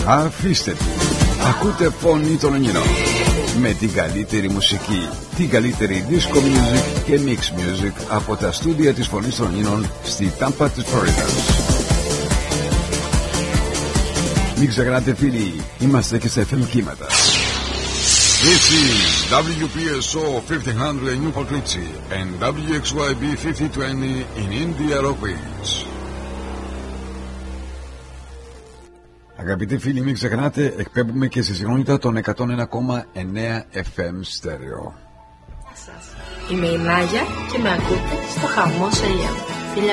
Αφήστε τη. Ακούτε Φωνή των Ονειρών. Με την καλύτερη μουσική, την καλύτερη disco music και mix music από τα στούντια της Φωνής των Ονειρών στη Τάμπα της Φλόριδας. Μην ξεχνάτε φίλοι, είμαστε και σε FM κύματα. This is WPSO 1500 in Newport Richie and WXYB 5020 in Indianapolis. Αγαπητοί φίλοι, μην ξεχνάτε, εκπέμπουμε και στη συχνότητα των 101,9 FM στέρεο. Γεια σας. Είμαι η Νάγια και με ακούτε στο Χαμός AM.